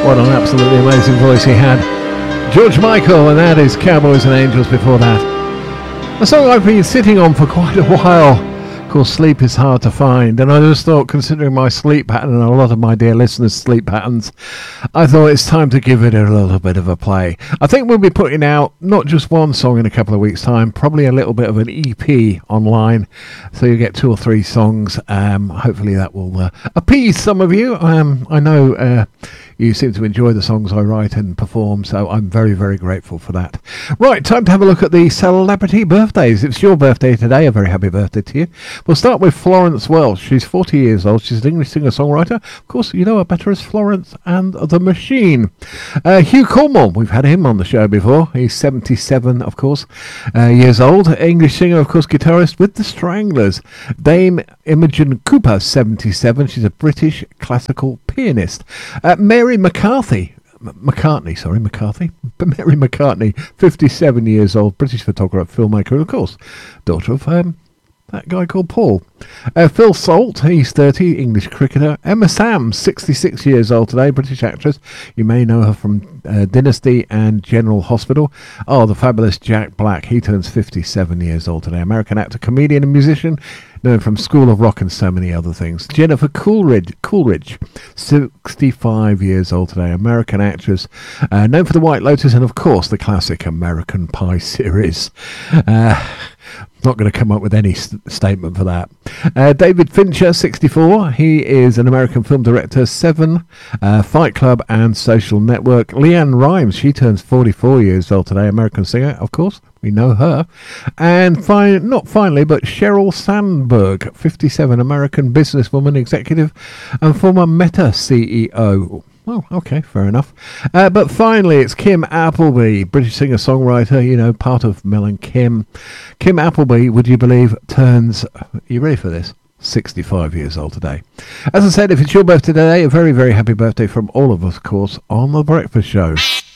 What an absolutely amazing voice he had. George Michael, and that is Cowboys and Angels before that. A song I've been sitting on for quite a while. Of course, sleep is hard to find, and I just thought, considering my sleep pattern and a lot of my dear listeners' sleep patterns, I thought it's time to give it a little bit of a play. I think we'll be putting out not just one song in a couple of weeks' time, probably a little bit of an EP online, so you get 2 or 3 songs. Hopefully that will appease some of you. I know you seem to enjoy the songs I write and perform, so I'm very, very grateful for that. Right, time to have a look at the celebrity birthdays. If it's your birthday today, a very happy birthday to you. We'll start with Florence Welch. She's 40 years old. She's an English singer-songwriter. Of course, you know her better as Florence and the Machine. Hugh Cornwell, we've had him on the show before. He's 77, of course, years old. English singer, of course, guitarist with the Stranglers. Dame Imogen Cooper, 77. She's a British classical pianist. Mary McCarthy. Mary McCartney, 57 years old, British photographer, filmmaker, and of course, daughter of that guy called Paul. Phil Salt, he's 30, English cricketer. Emma Samms, 66 years old today, British actress. You may know her from Dynasty and General Hospital. Oh, the fabulous Jack Black, he turns 57 years old today. American actor, comedian and musician, known from School of Rock and so many other things. Jennifer Coolidge, 65 years old today, American actress, known for The White Lotus and, of course, the classic American Pie series. Not going to come up with any statement for that. David Fincher, 64. He is an American film director. Seven, Fight Club and Social Network. Leanne Rimes, she turns 44 years old today. American singer, of course. We know her. And not finally, but Sheryl Sandberg, 57, American businesswoman, executive, and former Meta CEO. Oh, okay, fair enough. But finally, it's Kim Appleby, British singer-songwriter, you know, part of Mel and Kim. Kim Appleby, would you believe, turns, are you ready for this? 65 years old today. As I said, if it's your birthday today, a very, very happy birthday from all of us, of course, on The Breakfast Show.